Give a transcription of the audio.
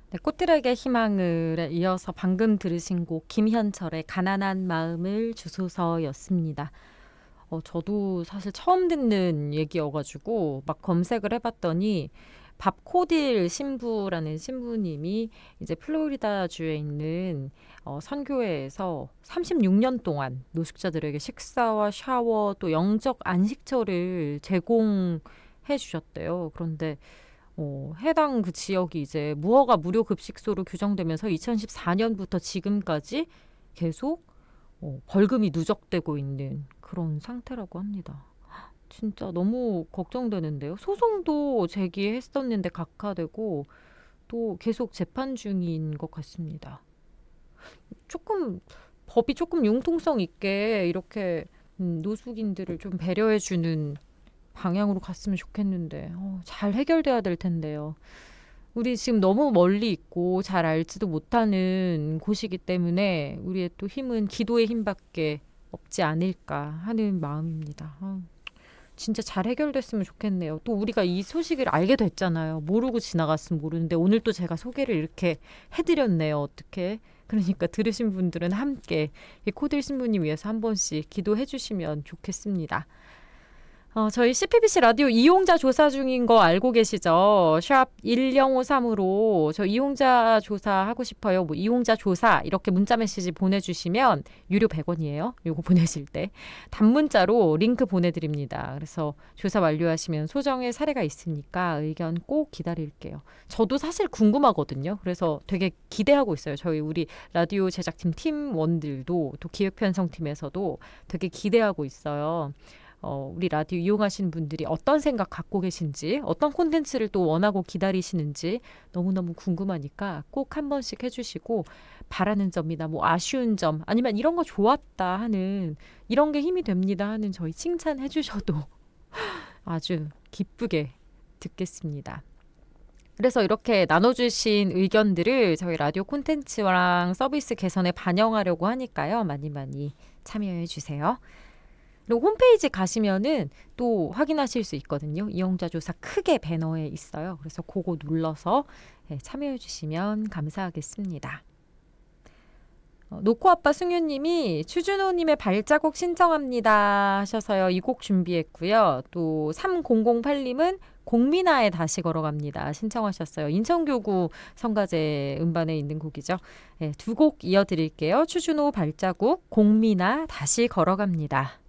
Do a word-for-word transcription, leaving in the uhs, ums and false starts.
네, 꽃들에게 희망을에 이어서 방금 들으신 곡 김현철의 가난한 마음을 주소서였습니다. 어, 저도 사실 처음 듣는 얘기여가지고 막 검색을 해봤더니 밥 코딜 신부라는 신부님이 이제 플로리다주에 있는 어, 선교회에서 삼십육 년 동안 노숙자들에게 식사와 샤워 또 영적 안식처를 제공해 주셨대요. 그런데 어, 해당 그 지역이 이제 무허가 무료 급식소로 규정되면서 이천십사 년부터 지금까지 계속 어, 벌금이 누적되고 있는 그런 상태라고 합니다. 진짜 너무 걱정되는데요. 소송도 제기했었는데 각하되고 또 계속 재판 중인 것 같습니다. 조금 법이 조금 융통성 있게 이렇게 음, 노숙인들을 좀 배려해주는 방향으로 갔으면 좋겠는데 어, 잘 해결돼야 될 텐데요. 우리 지금 너무 멀리 있고 잘 알지도 못하는 곳이기 때문에 우리의 또 힘은 기도의 힘밖에 없지 않을까 하는 마음입니다. 어, 진짜 잘 해결됐으면 좋겠네요. 또 우리가 이 소식을 알게 됐잖아요. 모르고 지나갔으면 모르는데 오늘 또 제가 소개를 이렇게 해드렸네요. 어떻게? 그러니까 들으신 분들은 함께 이 코딜 신부님 위해서 한 번씩 기도해 주시면 좋겠습니다. 어, 저희 씨피비씨 라디오 이용자 조사 중인 거 알고 계시죠? 샵 일공오삼으로 저 이용자 조사하고 싶어요. 뭐 이용자 조사 이렇게 문자 메시지 보내주시면 유료 백 원이에요. 요거 보내실 때. 단문자로 링크 보내드립니다. 그래서 조사 완료하시면 소정의 사례가 있으니까 의견 꼭 기다릴게요. 저도 사실 궁금하거든요. 그래서 되게 기대하고 있어요. 저희 우리 라디오 제작팀 팀원들도 또 기획편성팀에서도 되게 기대하고 있어요. 어, 우리 라디오 이용하시는 분들이 어떤 생각 갖고 계신지, 어떤 콘텐츠를 또 원하고 기다리시는지 너무너무 궁금하니까 꼭 한 번씩 해주시고, 바라는 점이나 뭐 아쉬운 점, 아니면 이런 거 좋았다 하는, 이런 게 힘이 됩니다 하는 저희 칭찬해 주셔도 아주 기쁘게 듣겠습니다. 그래서 이렇게 나눠주신 의견들을 저희 라디오 콘텐츠랑 서비스 개선에 반영하려고 하니까요. 많이 많이 참여해 주세요. 그리고 홈페이지 가시면은 또 확인하실 수 있거든요. 이용자 조사 크게 배너에 있어요. 그래서 그거 눌러서 참여해 주시면 감사하겠습니다. 어, 노코아빠 승유님이 추준호님의 발자국 신청합니다 하셔서요. 이 곡 준비했고요. 또 삼공공팔님은 공민아에 다시 걸어갑니다 신청하셨어요. 인천교구 성가제 음반에 있는 곡이죠. 네, 두 곡 이어드릴게요. 추준호 발자국, 공민아 다시 걸어갑니다.